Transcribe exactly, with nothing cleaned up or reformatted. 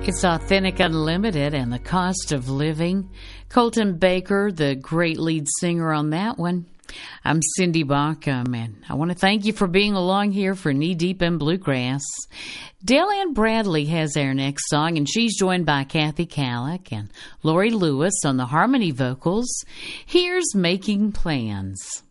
It's Authentic Unlimited and the Cost of Living. Colton Baker, the great lead singer on that one. I'm Cindy Baucom, and I want to thank you for being along here for Knee Deep in Bluegrass. Dale Ann Bradley has our next song, and she's joined by Kathy Kallick and Lori Lewis on the harmony vocals. Here's Making Plans.